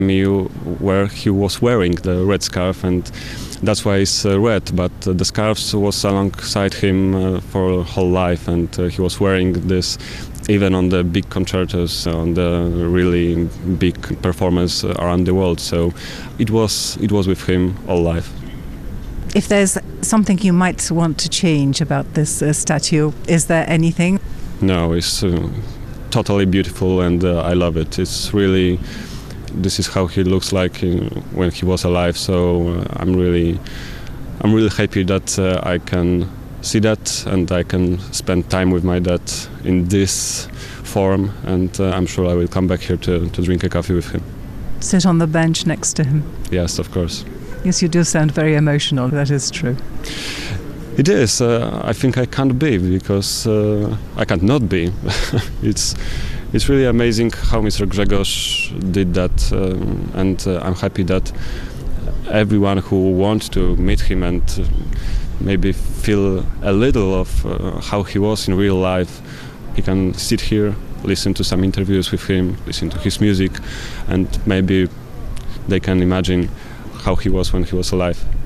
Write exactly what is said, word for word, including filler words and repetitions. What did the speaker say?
me where he was wearing the red scarf, and that's why it's uh, red, but uh, the scarf was alongside him uh, for whole life, and uh, he was wearing this even on the big concertos, on the really big performance around the world. So it was it was with him all life. If there's something you might want to change about this uh, statue, is there anything? No, it's uh, totally beautiful, and uh, I love it. It's really, this is how he looks like uh, when he was alive. So uh, I'm really, I'm really happy that uh, I can see that, and I can spend time with my dad in this form. And uh, I'm sure I will come back here to, to drink a coffee with him. Sit on the bench next to him. Yes, of course. Yes, you do sound very emotional. That is true. It is. Uh, I think I can't be, because uh, I can't not be. it's it's really amazing how Mister Grzegorz did that, um, and uh, I'm happy that everyone who wants to meet him and uh, maybe feel a little of uh, how he was in real life, he can sit here, listen to some interviews with him, listen to his music, and maybe they can imagine how he was when he was alive.